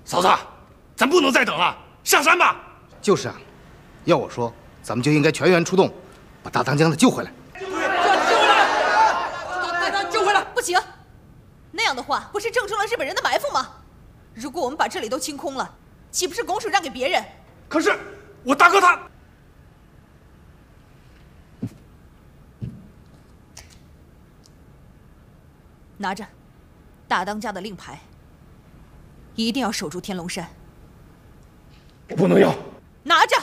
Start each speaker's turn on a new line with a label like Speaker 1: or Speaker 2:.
Speaker 1: 嫂子，咱不能再等了，下山吧。
Speaker 2: 就是啊，要我说，咱们就应该全员出动，把大当家的救回来。
Speaker 3: 救回来！把他救回来！
Speaker 4: 不行，那样的话不是正中了日本人的埋伏吗？如果我们把这里都清空了，岂不是拱手让给别人？
Speaker 1: 可是我大哥他……
Speaker 4: 拿着，大当家的令牌，一定要守住天龙山。
Speaker 1: 我不能要。
Speaker 4: 拿着。